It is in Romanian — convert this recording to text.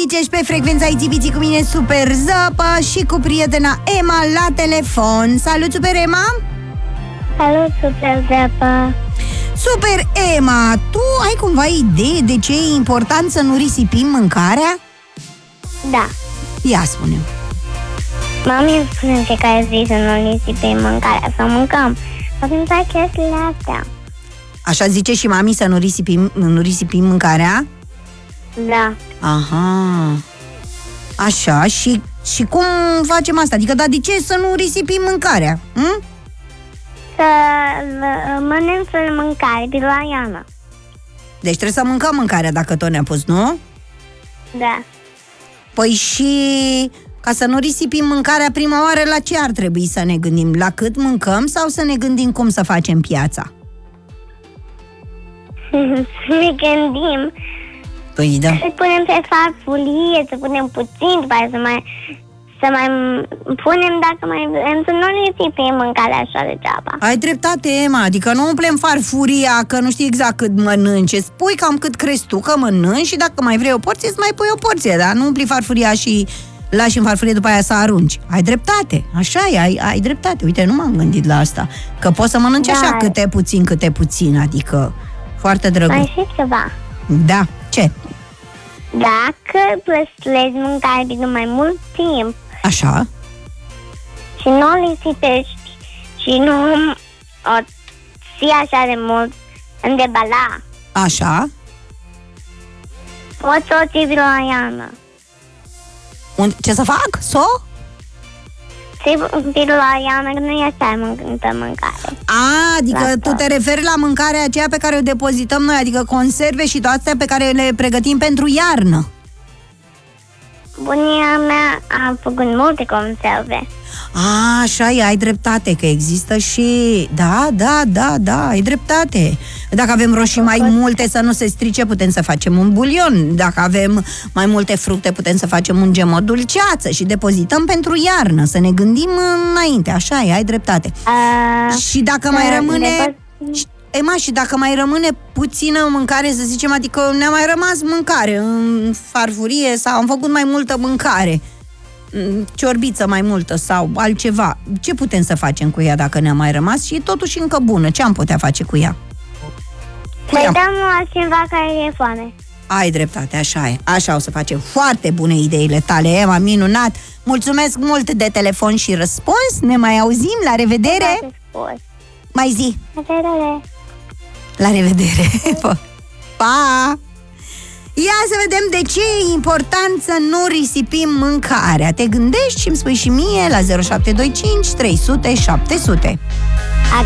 aici, ești pe frecvența ITBT cu mine, Super Zăpă, și cu prietena Emma la telefon. Salut, Super Emma! Salut, Super Zăpă! Super Emma, tu ai cumva idee de ce e important să nu risipim mâncarea? Da. Ia spune. Mami îmi spune în fiecare zi să nu risipim mâncarea, să mâncăm. Atunci chestiile astea. Așa zice și mami, să nu risipim mâncarea? Da. Aha. Așa, și cum facem asta? Adică, dar de ce să nu risipim mâncarea? Să mănânc mâncare de la Iana. Deci trebuie să mâncăm mâncarea dacă tot ne-a pus, nu? Da. Păi și ca să nu risipim mâncarea prima oară, la ce ar trebui să ne gândim? La cât mâncăm sau să ne gândim cum să facem piața? Să ne gândim. Păi da. Să punem pe farfurie, să punem puțin, după aia să mai punem dacă mai vrem, să nu risipim mâncarea așa degeaba. Ai dreptate, Emma, adică nu umplem farfuria că nu știi exact cât mănânci. Spui cam cât crezi tu că mănânci și dacă mai vrei o porție, îți mai pui o porție, dar nu umpli farfuria și lași în farfurie după aia să arunci. Ai dreptate, așa e, ai dreptate. Uite, nu m-am gândit la asta, că poți să mănânci așa câte puțin, adică foarte drăguț. Mai și ceva. Da, ce? Dacă păstrezi mâncare de mai mult timp, așa, și nu o lisipești și nu o ții așa de mult în debala, așa, poți să o ții de la Iana. Ce să fac? Ții de la Iana, că nu e așa multă mâncare. Adică tu te referi la mâncarea aceea pe care o depozităm noi, adică conserve și toate astea pe care le pregătim pentru iarnă. Bunia mea a făcut multe conserve. Așa e, ai dreptate, că există și... Da, ai dreptate. Dacă avem roșii mai multe să nu se strice, putem să facem un bulion. Dacă avem mai multe fructe, putem să facem un gemă dulceață și depozităm pentru iarnă, să ne gândim înainte. Așa e, ai dreptate. Și dacă mai rămâne... Emma, și dacă mai rămâne puțină mâncare, să zicem, adică ne-a mai rămas mâncare în farfurie sau am făcut mai multă mâncare, ciorbiță mai multă sau altceva, ce putem să facem cu ea dacă ne-a mai rămas și e totuși încă bună? Ce am putea face cu ea? Să-i dăm la cineva care e foame. Ai dreptate, așa e. Așa o să facem. Foarte bune ideile tale, Emma, minunat. Mulțumesc mult de telefon și răspuns. Ne mai auzim, la revedere. Mai zi. La revedere. La revedere. Pa! Ia să vedem de ce e important să nu risipim mâncarea. Te gândești și îmi spui și mie la 0725 300 700.